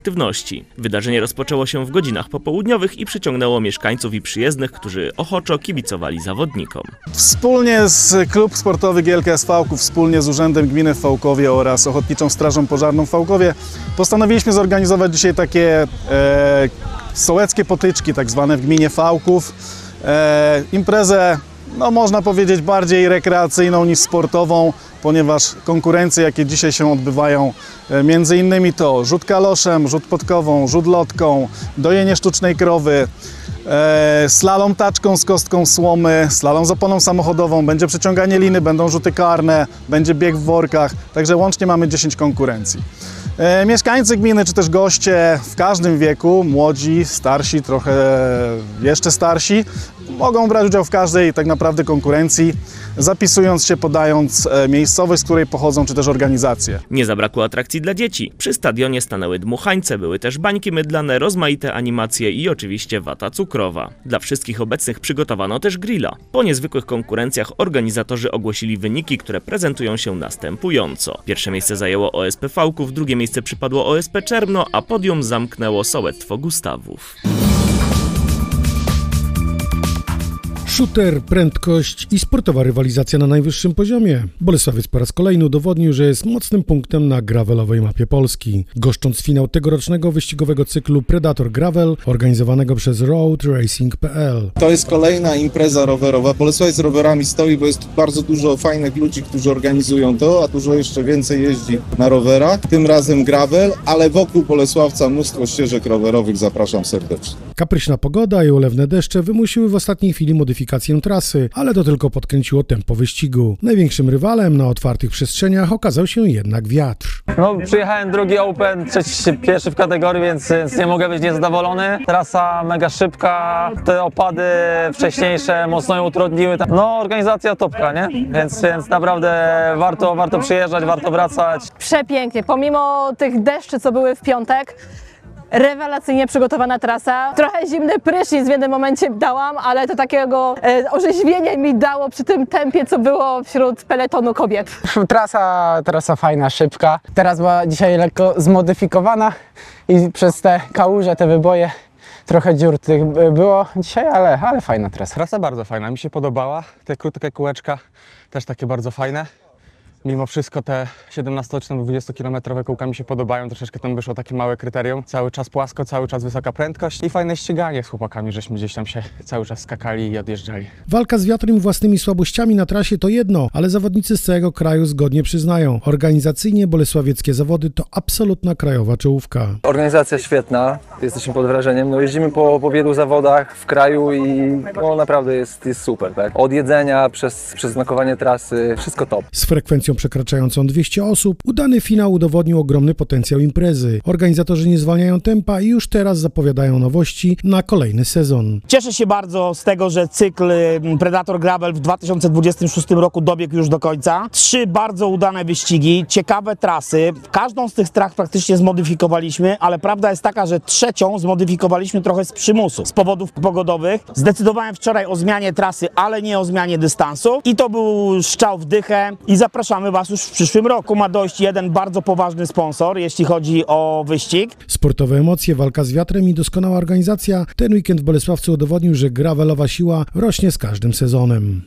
aktywności. Wydarzenie rozpoczęło się w godzinach popołudniowych i przyciągnęło mieszkańców i przyjezdnych, którzy ochoczo kibicowali zawodnikom. Wspólnie z Klub Sportowy GLKS Fałków, wspólnie z Urzędem Gminy w Fałkowie oraz Ochotniczą Strażą Pożarną w Fałkowie postanowiliśmy zorganizować dzisiaj takie sołeckie potyczki, tak zwane w gminie Fałków. Imprezę, no można powiedzieć, bardziej rekreacyjną niż sportową, ponieważ konkurencje, jakie dzisiaj się odbywają, między innymi to rzut kaloszem, rzut podkową, rzut lotką, dojenie sztucznej krowy, slalom taczką z kostką słomy, slalom z oponą samochodową, będzie przeciąganie liny, będą rzuty karne, będzie bieg w workach, także łącznie mamy 10 konkurencji. Mieszkańcy gminy, czy też goście w każdym wieku, młodzi, starsi, trochę jeszcze starsi, mogą brać udział w każdej tak naprawdę konkurencji, zapisując się, podając miejscowość, z której pochodzą, czy też organizację. Nie zabrakło atrakcji dla dzieci. Przy stadionie stanęły dmuchańce, były też bańki mydlane, rozmaite animacje i oczywiście wata cukrowa. Dla wszystkich obecnych przygotowano też grilla. Po niezwykłych konkurencjach organizatorzy ogłosili wyniki, które prezentują się następująco. Pierwsze miejsce zajęło OSP Fałków, drugie miejsce przypadło OSP Czerwno, a podium zamknęło sołectwo Gustawów. Shooter, prędkość i sportowa rywalizacja na najwyższym poziomie. Bolesławiec po raz kolejny udowodnił, że jest mocnym punktem na gravelowej mapie Polski. Goszcząc finał tegorocznego wyścigowego cyklu Predator Gravel, organizowanego przez roadracing.pl. To jest kolejna impreza rowerowa. Bolesławiec z rowerami stoi, bo jest bardzo dużo fajnych ludzi, którzy organizują to, a dużo jeszcze więcej jeździ na rowerach. Tym razem gravel, ale wokół Bolesławca mnóstwo ścieżek rowerowych. Zapraszam serdecznie. Kapryśna pogoda i ulewne deszcze wymusiły w ostatniej chwili modyfikację trasy, ale to tylko podkręciło tempo wyścigu. Największym rywalem na otwartych przestrzeniach okazał się jednak wiatr. No, przyjechałem drugi Open, pierwszy w kategorii, więc nie mogę być niezadowolony. Trasa mega szybka, te opady wcześniejsze mocno ją utrudniły. No, organizacja topka, nie? Więc naprawdę warto przyjeżdżać, warto wracać. Przepięknie, pomimo tych deszczy, co były w piątek, rewelacyjnie przygotowana trasa. Trochę zimny prysznic w jednym momencie dałam, ale to takiego orzeźwienia mi dało przy tym tempie, co było wśród peletonu kobiet. Trasa fajna, szybka. Teraz była dzisiaj lekko zmodyfikowana i przez te kałuże, te wyboje trochę dziur tych było dzisiaj, ale fajna trasa. Trasa bardzo fajna, mi się podobała. Te krótkie kółeczka też takie bardzo fajne. Mimo wszystko te 17-20-kilometrowe kółka mi się podobają, troszeczkę tam wyszło takie małe kryterium. Cały czas płasko, cały czas wysoka prędkość i fajne ściganie z chłopakami, żeśmy gdzieś tam się cały czas skakali i odjeżdżali. Walka z wiatrem i własnymi słabościami na trasie to jedno, ale zawodnicy z całego kraju zgodnie przyznają. Organizacyjnie bolesławieckie zawody to absolutna krajowa czołówka. Organizacja świetna, jesteśmy pod wrażeniem. No, jeździmy po wielu zawodach w kraju i no, naprawdę jest super. Tak? Od jedzenia przez znakowanie trasy, wszystko top. Z frekwencją przekraczającą 200 osób, udany finał udowodnił ogromny potencjał imprezy. Organizatorzy nie zwalniają tempa i już teraz zapowiadają nowości na kolejny sezon. Cieszę się bardzo z tego, że cykl Predator Gravel w 2026 roku dobiegł już do końca. 3 bardzo udane wyścigi, ciekawe trasy. Każdą z tych tras praktycznie zmodyfikowaliśmy, ale prawda jest taka, że trzecią zmodyfikowaliśmy trochę z przymusu, z powodów pogodowych. Zdecydowałem wczoraj o zmianie trasy, ale nie o zmianie dystansu i to był strzał w dychę i zapraszamy Was już w przyszłym roku. Ma dojść jeden bardzo poważny sponsor, jeśli chodzi o wyścig. Sportowe emocje, walka z wiatrem i doskonała organizacja. Ten weekend w Bolesławcu udowodnił, że gravelowa siła rośnie z każdym sezonem.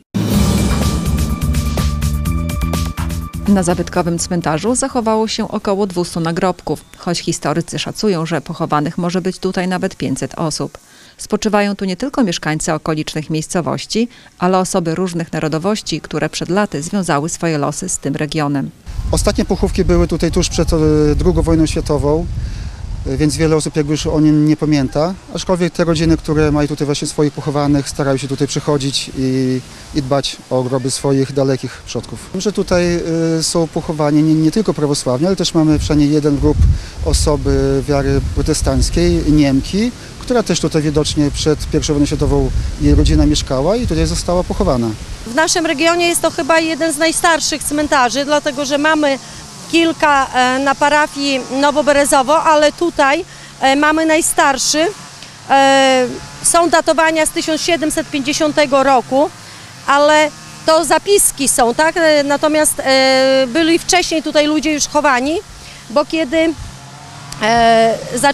Na zabytkowym cmentarzu zachowało się około 200 nagrobków, choć historycy szacują, że pochowanych może być tutaj nawet 500 osób. Spoczywają tu nie tylko mieszkańcy okolicznych miejscowości, ale osoby różnych narodowości, które przed laty związały swoje losy z tym regionem. Ostatnie pochówki były tutaj tuż przed II wojną światową, więc wiele osób jakby już o nim nie pamięta. Aczkolwiek te rodziny, które mają tutaj właśnie swoich pochowanych, starają się tutaj przychodzić i dbać o groby swoich dalekich przodków. Że tutaj są pochowani nie tylko prawosławni, ale też mamy przynajmniej jeden grup osoby wiary protestanckiej, Niemki, która też tutaj widocznie przed I wojną światową jej rodzina mieszkała i tutaj została pochowana. W naszym regionie jest to chyba jeden z najstarszych cmentarzy, dlatego że mamy kilka na parafii Nowoberezowo, ale tutaj mamy najstarszy. Są datowania z 1750 roku, ale to zapiski są, tak? Natomiast byli wcześniej tutaj ludzie już chowani, bo kiedy